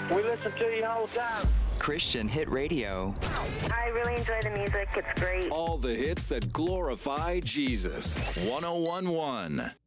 We listen to you all the time. Christian Hit Radio. I really enjoy the music. It's great. All the hits that glorify Jesus. 1011.